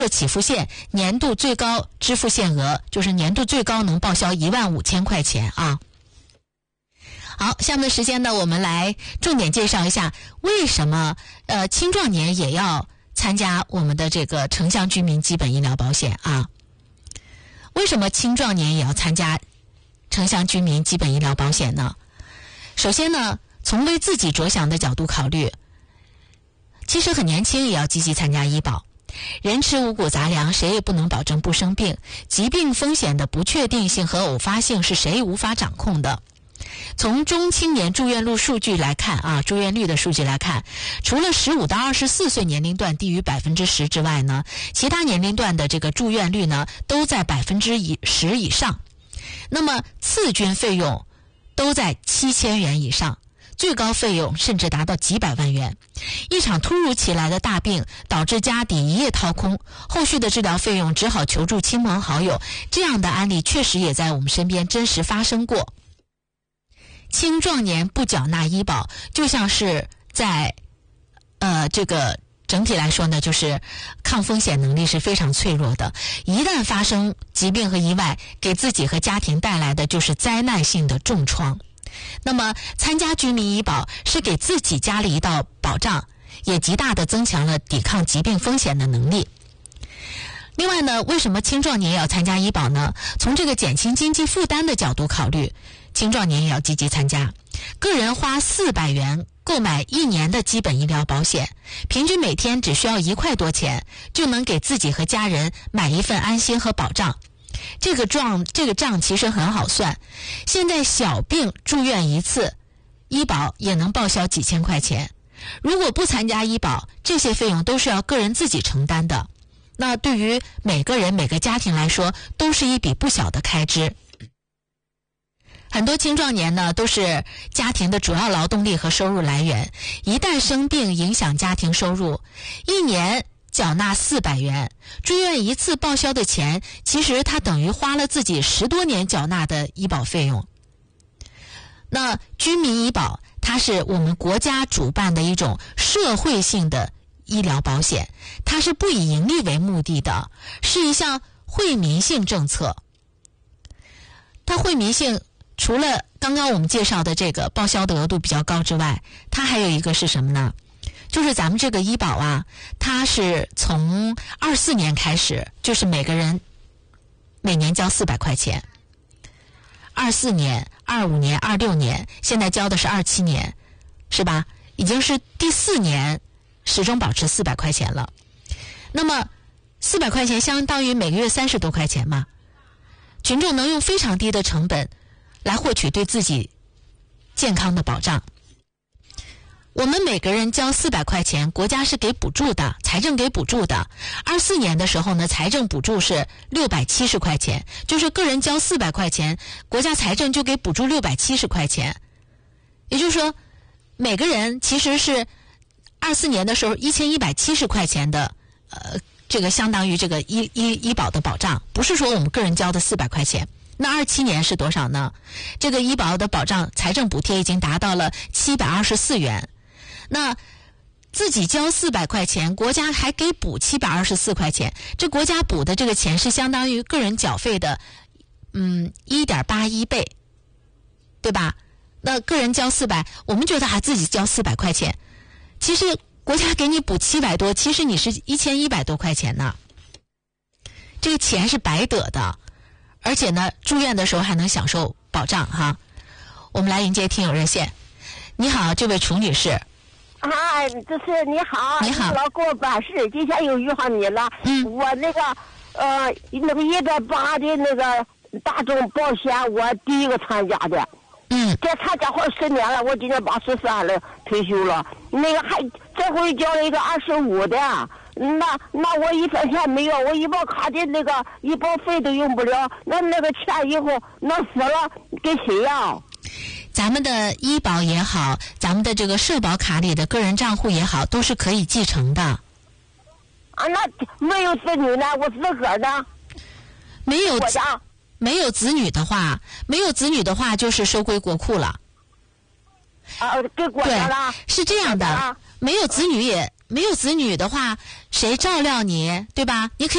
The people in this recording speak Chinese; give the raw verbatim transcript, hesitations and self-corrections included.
起付线年度最高支付限额，就是年度最高能报销一万五千块钱啊。好，下面的时间呢，我们来重点介绍一下为什么呃青壮年也要参加我们的这个城乡居民基本医疗保险啊。为什么青壮年也要参加城乡居民基本医疗保险呢？首先呢，从为自己着想的角度考虑，其实很年轻也要积极参加医保。人吃五谷杂粮，谁也不能保证不生病。疾病风险的不确定性和偶发性是谁无法掌控的。从中青年住院率数据来看啊，住院率的数据来看，除了十五到二十四岁年龄段低于百分之十之外呢，其他年龄段的这个住院率呢都在百分之十以上。那么次均费用都在七千元以上，最高费用甚至达到几百万元。一场突如其来的大病导致家底一夜掏空，后续的治疗费用只好求助亲朋好友，这样的案例确实也在我们身边真实发生过。青壮年不缴纳医保，就像是在呃这个整体来说呢，就是抗风险能力是非常脆弱的。一旦发生疾病和意外，给自己和家庭带来的就是灾难性的重创。那么参加居民医保是给自己加了一道保障，也极大的增强了抵抗疾病风险的能力。另外呢，为什么青壮年也要参加医保呢？从这个减轻经济负担的角度考虑，青壮年也要积极参加。个人花四百元购买一年的基本医疗保险，平均每天只需要一块多钱，就能给自己和家人买一份安心和保障。这个账这个账其实很好算，现在小病住院一次，医保也能报销几千块钱。如果不参加医保，这些费用都是要个人自己承担的。那对于每个人每个家庭来说，都是一笔不小的开支。很多青壮年呢，都是家庭的主要劳动力和收入来源，一旦生病影响家庭收入，一年缴纳四百元，住院一次报销的钱，其实它等于花了自己十多年缴纳的医保费用。那居民医保，它是我们国家主办的一种社会性的医疗保险，它是不以盈利为目的的，是一项惠民性政策。它惠民性除了刚刚我们介绍的这个报销的额度比较高之外，它还有一个是什么呢？就是咱们这个医保啊，它是从二四年开始，就是每个人每年交四百块钱。二四年、二五年、二六年，现在交的是二七年，是吧？已经是第四年始终保持四百块钱了。那么四百块钱相当于每个月三十多块钱嘛，群众能用非常低的成本来获取对自己健康的保障。我们每个人交四百块钱，国家是给补助的，财政给补助的。二四年的时候呢，财政补助是六百七十块钱，就是个人交四百块钱，国家财政就给补助六百七十块钱。也就是说，每个人其实是二四年的时候一千一百七十块钱的，呃，这个相当于这个医医医保的保障，不是说我们个人交的四百块钱。那二七年是多少呢？这个医保的保障财政补贴已经达到了七百二十四元。那自己交四百块钱，国家还给补七百二十四块钱，这国家补的这个钱是相当于个人缴费的嗯 一点八一 倍，对吧？那个人交四百，我们觉得还自己交四百块钱，其实国家给你补七百多，其实你是一千一百多块钱呢。这个钱是白得的，而且呢住院的时候还能享受保障哈。我们来迎接听友热线。你好，这位楚女士。 啊，这是你好， 你好， 老给我办事，今天又遇上你了。 嗯， 我那个呃，那个一百八的那个大众保险，我第一个参加的。 嗯， 这参加好十年了，我今年八十三了，退休了。那个还这回交了一个二十五的，那那我一分钱没有，我医保卡的那个医保费都用不了，那那个钱以后那死了给谁呀？ 咱们的医保也好，咱们的这个社保卡里的个人账户也好，都是可以继承的。 啊，那没有子女呢？我自个儿呢？ 没有我家没有子女的话，没有子女的话就是收归国库了。 啊，给国家了。 对，是这样的，没有子女也没有子女的话，谁照料你，对吧？你可以